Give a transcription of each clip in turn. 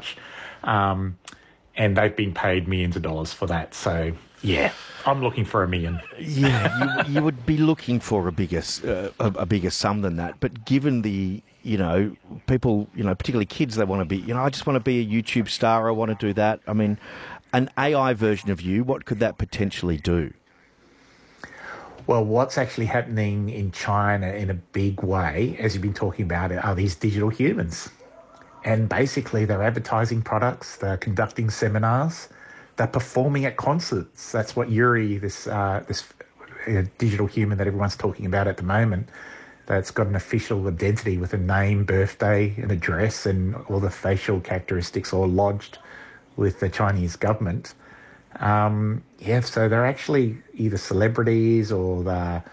such. And they've been paid millions of dollars for that. So, yeah, I'm looking for $1 million. Yeah, you would be looking for a bigger sum than that. But given the, people, particularly kids, they want to be, I just want to be a YouTube star. I want to do that. I mean, an AI version of you, what could that potentially do? Well, what's actually happening in China in a big way, as you've been talking about, are these digital humans. And basically, they're advertising products, they're conducting seminars, they're performing at concerts. That's what Yuri, this digital human that everyone's talking about at the moment, that's got an official identity with a name, birthday, an address, and all the facial characteristics all lodged with the Chinese government. So they're actually either celebrities or they're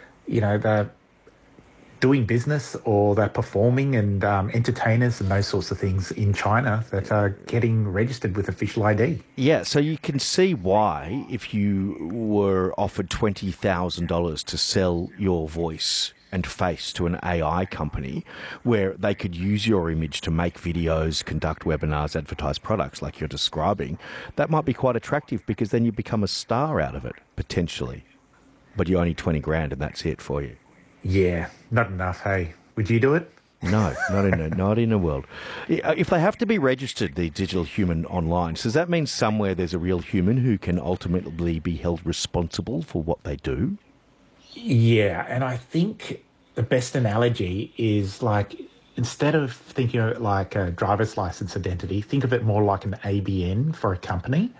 doing business, or they're performing, and entertainers and those sorts of things in China that are getting registered with official ID. Yeah, so you can see why, if you were offered $20,000 to sell your voice and face to an AI company where they could use your image to make videos, conduct webinars, advertise products like you're describing, that might be quite attractive, because then you become a star out of it, potentially. But you're only 20 grand and that's it for you. Yeah, not enough, hey. Would you do it? No, not in a world. If they have to be registered, the digital human online, does that mean somewhere there's a real human who can ultimately be held responsible for what they do? Yeah, and I think the best analogy is, like, instead of thinking of it like a driver's license identity, think of it more like an ABN for a company.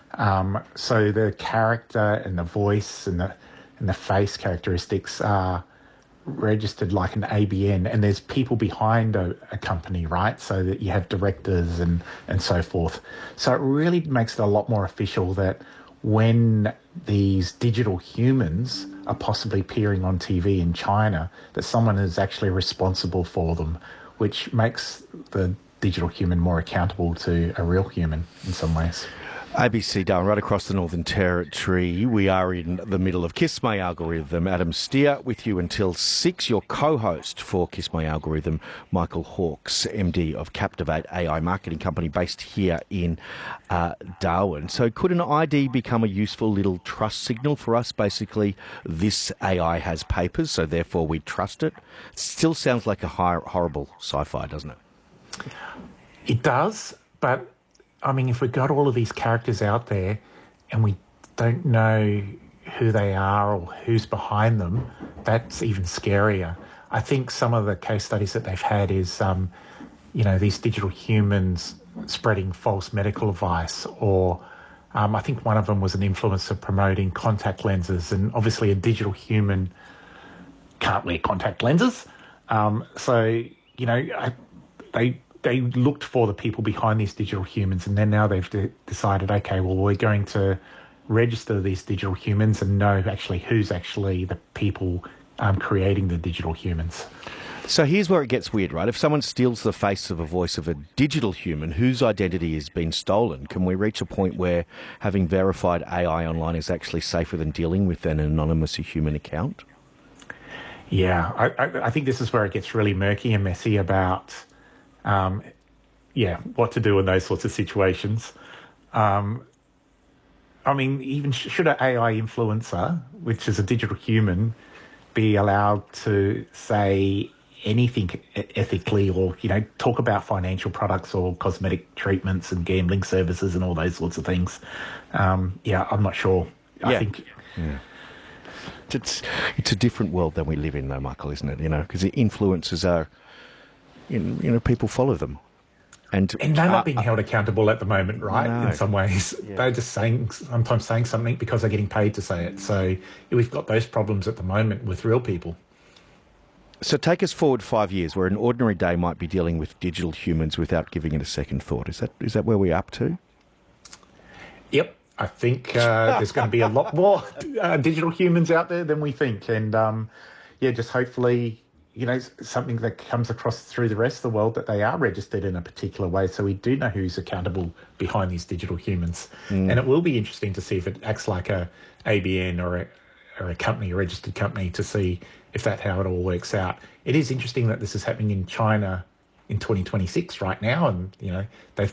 So the character and the voice and the face characteristics are registered like an ABN, and there's people behind a company, right? So that you have directors and so forth. So it really makes it a lot more official that when these digital humans are possibly appearing on TV in China, that someone is actually responsible for them, which makes the digital human more accountable to a real human in some ways. ABC Darwin, right across the Northern Territory. We are in the middle of Kiss My Algorithm. Adam Steer with you until 6. Your co-host for Kiss My Algorithm, Michael Hawkes, MD of Captivate AI marketing company based here in Darwin. So could an ID become a useful little trust signal for us? Basically, this AI has papers, so therefore we trust it. Still sounds like a horrible sci-fi, doesn't it? It does, but I mean, if we've got all of these characters out there and we don't know who they are or who's behind them, that's even scarier. I think some of the case studies that they've had is, these digital humans spreading false medical advice, or I think one of them was an influencer promoting contact lenses, and obviously a digital human can't wear contact lenses. They looked for the people behind these digital humans, and then now they've decided, okay, well, we're going to register these digital humans and know actually who's actually the people creating the digital humans. So here's where it gets weird, right? If someone steals the face of a voice of a digital human whose identity has been stolen, can we reach a point where having verified AI online is actually safer than dealing with an anonymous human account? Yeah, I think this is where it gets really murky and messy about what to do in those sorts of situations. Even should an AI influencer, which is a digital human, be allowed to say anything ethically, or, talk about financial products or cosmetic treatments and gambling services and all those sorts of things? I'm not sure. I think... Yeah. It's a different world than we live in, though, Michael, isn't it? Because the influencers are... people follow them. And they're not being held accountable at the moment, right? No. In some ways. Yeah. They're just sometimes saying something because they're getting paid to say it. So we've got those problems at the moment with real people. So take us forward 5 years, where an ordinary day might be dealing with digital humans without giving it a second thought. Is that where we're up to? Yep. I think there's going to be a lot more digital humans out there than we think. And, just hopefully... something that comes across through the rest of the world, that they are registered in a particular way, so we do know who's accountable behind these digital humans. And it will be interesting to see if it acts like a ABN or a company, a registered company, to see if that's how it all works out. It is interesting that this is happening in China in 2026 right now, and they've